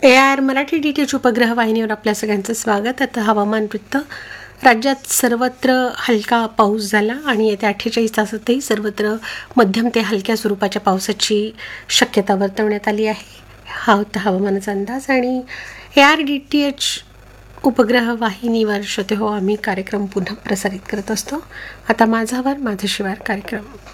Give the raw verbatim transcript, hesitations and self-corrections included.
A R Marathi D T H उपग्रह वाहिनीवर आपल्या सगळ्यांचं स्वागत. आता हवामान वृत्त. राज्यात सर्वत्र हलका पाऊस झाला आणि येत्या अठ्ठेचाळीस तासातही सर्वत्र मध्यम ते हलक्या स्वरूपाच्या पावसाची शक्यता वर्तवण्यात आली आहे. हा होता हवामानाचा अंदाज. आणि A R D T H उपग्रह वाहिनीवर श्रोते हो आम्ही कार्यक्रम पुन्हा प्रसारित करत असतो. आता माझावर माझं शिवार कार्यक्रम.